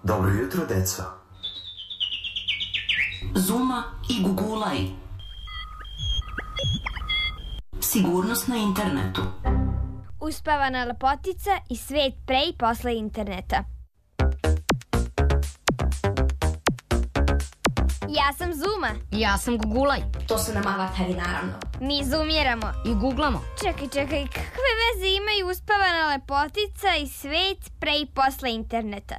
Dobro jutro, deco. Zuma i gugulaj. Sigurnost na internetu. Uspavana lepotica i svet pre i posle interneta. Ja sam Zuma. Ja sam Gugulaj. To su nam avatari, naravno. Mi zoomiramo. I googlamo. Čekaj, kakve veze imaju uspavana lepotica i svet pre i posle interneta?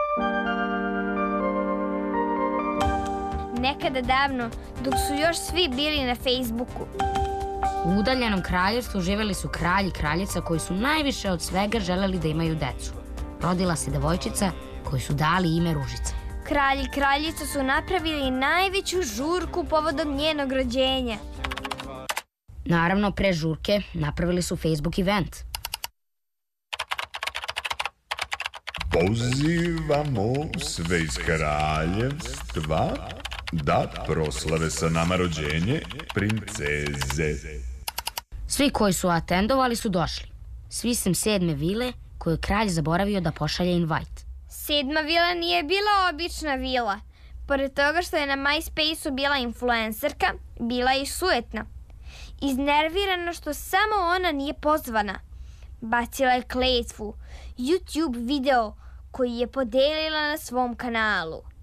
Nekada davno, dok su još svi bili na Facebooku. U udaljenom kraljevstvu živeli su kralj i kraljica koji su najviše od svega želeli da imaju decu. Rodila se devojčica koju su dali ime Ružica. Kralj i kraljica su napravili najveću žurku povodom njenog rođenja. Naravno, pre žurke napravili su Facebook event. Pozivamo sve iz kraljevstva da proslave sa nama rođenje princeze. Svi koji su atendovali su došli. Svi sem 7. vile koju je kralj zaboravio da pošalje invite. 7. vila nije bila obična vila. Pored toga što je na MySpace-u bila influencerka, bila je i sujetna. Iznervirana što samo ona nije pozvana. Bacila je kletvu, YouTube video koji je podelila na svom kanalu.